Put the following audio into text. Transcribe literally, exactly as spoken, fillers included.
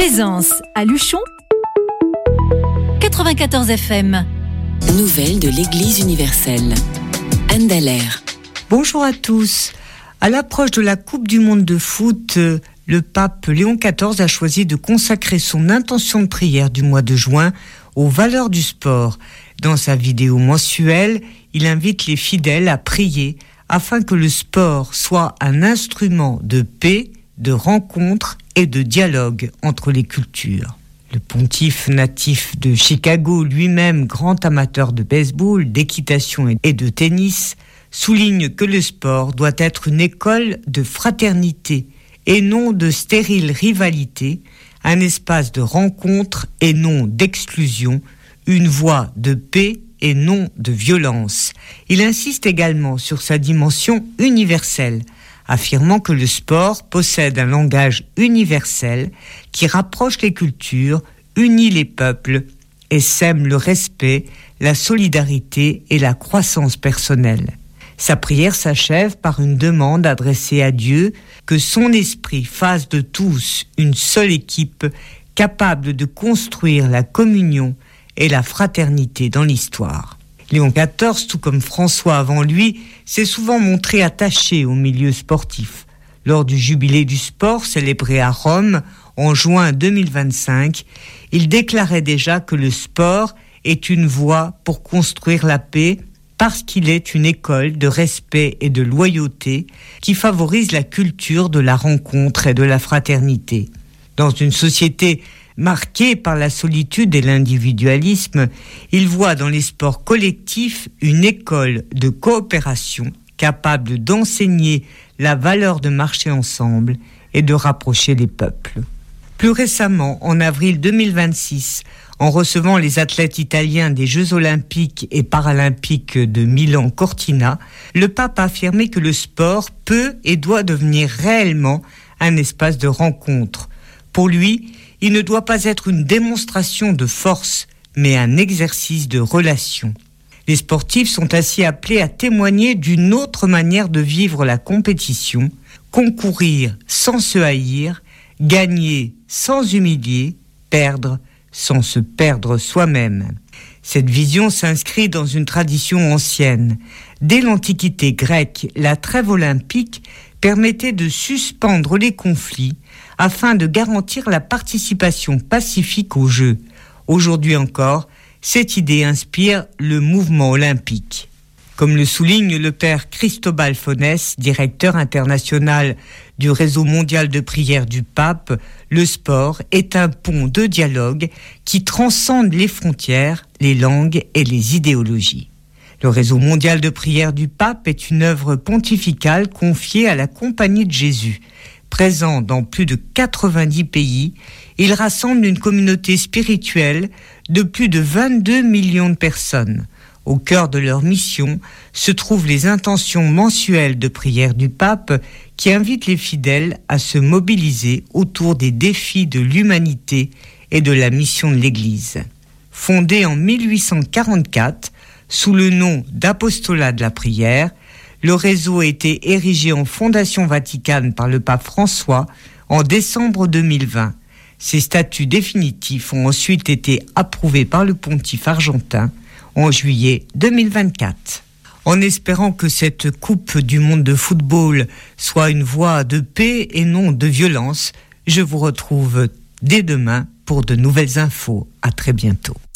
Plaisance à Luchon, quatre-vingt-quatorze F M. Nouvelles de l'Église universelle. Anne Dallaire. Bonjour à tous. À l'approche de la Coupe du Monde de foot, le pape Léon quatorze a choisi de consacrer son intention de prière du mois de juin aux valeurs du sport. Dans sa vidéo mensuelle, il invite les fidèles à prier afin que le sport soit un instrument de paix, de rencontre et de dialogue entre les cultures. Le pontife natif de Chicago, lui-même grand amateur de baseball, d'équitation et de tennis, souligne que le sport doit être une école de fraternité et non de stérile rivalité, un espace de rencontre et non d'exclusion, une voie de paix et non de violence. Il insiste également sur sa dimension universelle, affirmant que le sport possède un langage universel qui rapproche les cultures, unit les peuples et sème le respect, la solidarité et la croissance personnelle. Sa prière s'achève par une demande adressée à Dieu que son esprit fasse de tous une seule équipe capable de construire la communion et la fraternité dans l'histoire. Léon quatorze, tout comme François avant lui, s'est souvent montré attaché au milieu sportif. Lors du jubilé du sport célébré à Rome en juin deux mille vingt-cinq, il déclarait déjà que le sport est une voie pour construire la paix parce qu'il est une école de respect et de loyauté qui favorise la culture de la rencontre et de la fraternité. Dans une société marquée par la solitude et l'individualisme, il voit dans les sports collectifs une école de coopération capable d'enseigner la valeur de marcher ensemble et de rapprocher les peuples. Plus récemment, en avril deux mille vingt-six, en recevant les athlètes italiens des Jeux olympiques et paralympiques de Milan-Cortina, le pape a affirmé que le sport peut et doit devenir réellement un espace de rencontre. Pour lui, il ne doit pas être une démonstration de force, mais un exercice de relation. Les sportifs sont ainsi appelés à témoigner d'une autre manière de vivre la compétition, concourir sans se haïr, gagner sans humilier, perdre sans se perdre soi-même. Cette vision s'inscrit dans une tradition ancienne. Dès l'Antiquité grecque, la trêve olympique permettait de suspendre les conflits afin de garantir la participation pacifique aux Jeux. Aujourd'hui encore, cette idée inspire le mouvement olympique. Comme le souligne le père Cristobal Fonès, directeur international du réseau mondial de prière du pape, le sport est un pont de dialogue qui transcende les frontières, les langues et les idéologies. Le réseau mondial de prière du pape est une œuvre pontificale confiée à la Compagnie de Jésus. Présent dans plus de quatre-vingt-dix pays, il rassemble une communauté spirituelle de plus de vingt-deux millions de personnes. Au cœur de leur mission se trouvent les intentions mensuelles de prière du pape qui invitent les fidèles à se mobiliser autour des défis de l'humanité et de la mission de l'Église. Fondé en mille huit cent quarante-quatre sous le nom d'Apostolat de la prière, le réseau a été érigé en fondation vaticane par le pape François en décembre deux mille vingt. Ses statuts définitifs ont ensuite été approuvés par le pontife argentin en juillet deux mille vingt-quatre. En espérant que cette Coupe du Monde de football soit une voie de paix et non de violence, je vous retrouve dès demain pour de nouvelles infos. À très bientôt.